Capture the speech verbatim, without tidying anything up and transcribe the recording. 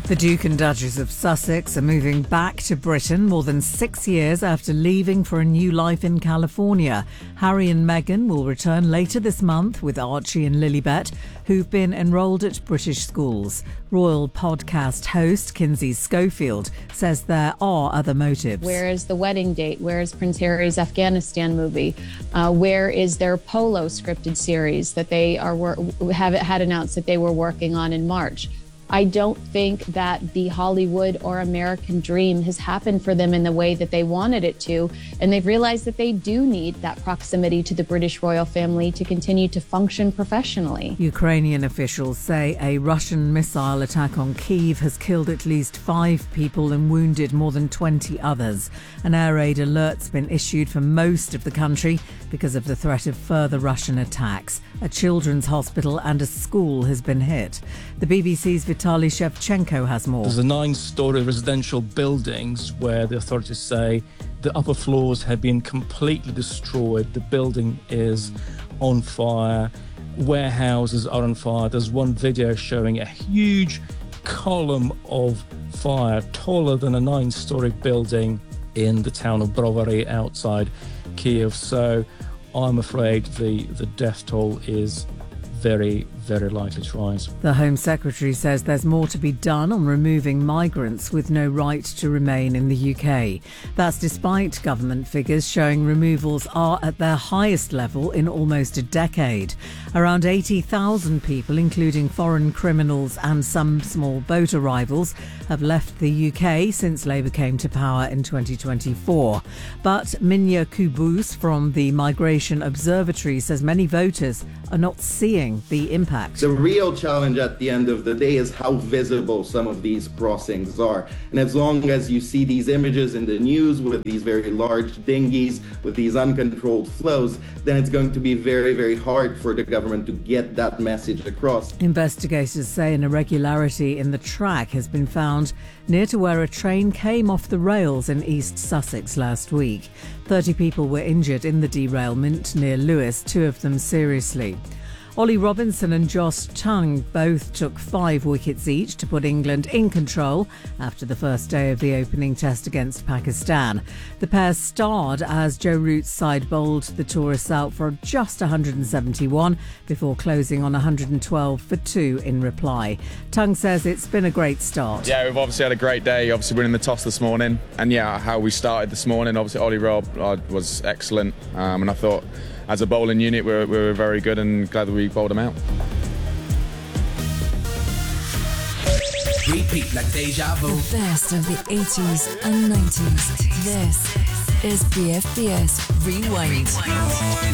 The Duke and Duchess of Sussex are moving back to Britain more than six years after leaving for a new life in California. Harry and Meghan will return later this month with Archie and Lilibet, who've been enrolled at British schools. Royal podcast host Kinsey Schofield says there are other motives. Where is the wedding date? Where is Prince Harry's Afghanistan movie? Uh, where is their Polo scripted series that they are have had announced that they were working on in March? I don't think that the Hollywood or American dream has happened for them in the way that they wanted it to. And they've realized that they do need that proximity to the British royal family to continue to function professionally. Ukrainian officials say a Russian missile attack on Kyiv has killed at least five people and wounded more than twenty others. An air raid alert's been issued for most of the country because of the threat of further Russian attacks. A children's hospital and a school has been hit. The B B C's Vitaly Shevchenko has more. There's a nine-storey residential buildings where the authorities say the upper floors have been completely destroyed. The building is on fire. Warehouses are on fire. There's one video showing a huge column of fire taller than a nine-storey building in the town of Brovary outside Kyiv. So I'm afraid the, the death toll is very, very likely to rise. The Home Secretary says there's more to be done on removing migrants with no right to remain in the U K. That's despite government figures showing removals are at their highest level in almost a decade. Around eighty thousand people, including foreign criminals and some small boat arrivals, have left the U K since Labour came to power in twenty twenty-four. But Minya Kubus from the Migration Observatory says many voters are not seeing the impact. The real challenge at the end of the day is how visible some of these crossings are. And as long as you see these images in the news with these very large dinghies, with these uncontrolled flows, then it's going to be very, very hard for the government to get that message across. Investigators say an irregularity in the track has been found near to where a train came off the rails in East Sussex last week. thirty people were injured in the derailment near Lewes, two of them seriously. Ollie Robinson and Josh Tongue both took five wickets each to put England in control after the first day of the opening test against Pakistan. The pair starred as Joe Root's side bowled the tourists out for just one hundred seventy-one before closing on one hundred twelve for two in reply. Tongue says it's been a great start. Yeah, we've obviously had a great day, obviously winning the toss this morning. And yeah, how we started this morning, obviously Ollie Rob uh, was excellent. Um, and I thought, as a bowling unit, we were, we were very good and glad that we bowled them out. Repeat like deja vu. The best of the eighties and nineties. This is B F B S Rewind.